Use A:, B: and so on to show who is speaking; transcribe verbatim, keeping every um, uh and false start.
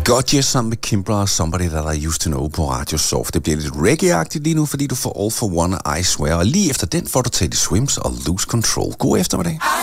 A: Gotcha sammen med Kimbra og Somebody That I Used To Know på Radio Soft. Det bliver lidt reggae-agtigt lige nu, fordi du får All For One, I Swear. Og lige efter den får du Teddy Swims og Lose Control. God eftermiddag.